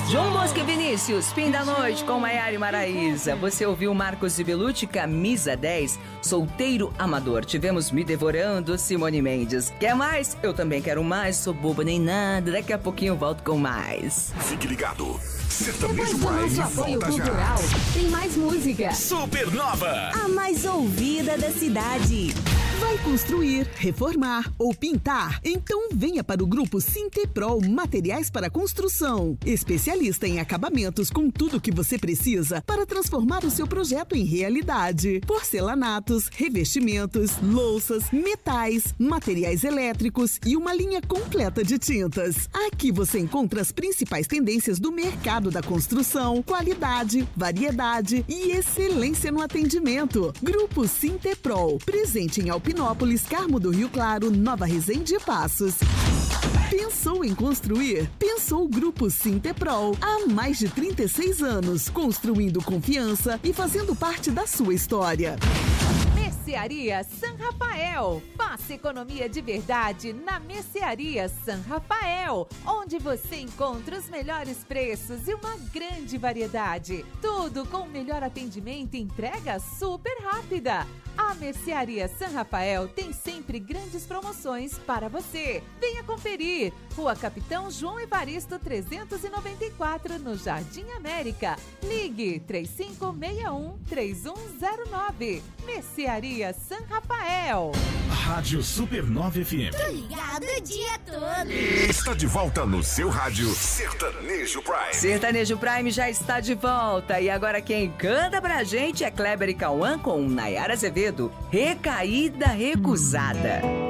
João Bosco e Vinícius, fim da noite com Maiara e Maraísa. Você ouviu Marcos e Belucci, Camisa 10, Solteiro Amador. Tivemos Me Devorando, Simone Mendes. Quer mais? Eu também quero mais, sou boba nem nada. Daqui a pouquinho eu volto com mais. Fique ligado. Sertanejo Depois do nosso apoio volta cultural, já. tem mais música. Supernova. A mais ouvida da cidade. Vai construir, reformar ou pintar? Então venha para o grupo Sinteprol Materiais para Construção. Especialista em acabamentos com tudo que você precisa para transformar o seu projeto em realidade. Porcelanatos, revestimentos, louças, metais, materiais elétricos e uma linha completa de tintas. Aqui você encontra as principais tendências do mercado da construção, qualidade, variedade e excelência no atendimento. Grupo Sinteprol, presente em Alpinópolis, Carmo do Rio Claro, Nova Resende e Passos. Pensou em construir? Pensou o Grupo Sinteprol. Há mais de 36 anos, construindo confiança e fazendo parte da sua história. Mercearia San Rafael. Faça economia de verdade na Mercearia San Rafael, onde você encontra os melhores preços e uma grande variedade. Tudo com o melhor atendimento e entrega super rápida. A Mercearia San Rafael tem sempre grandes promoções para você. Venha conferir. Rua Capitão João Evaristo 394, no Jardim América. Ligue 3561-3109. Mercearia San Rafael. Rádio Supernova FM. Tô ligado o dia todo. Está de volta no seu rádio Sertanejo Prime. Sertanejo Prime já está de volta. E agora quem canta pra gente é Kleber e Cauã com Nayara Azevedo. Recaída Recusada.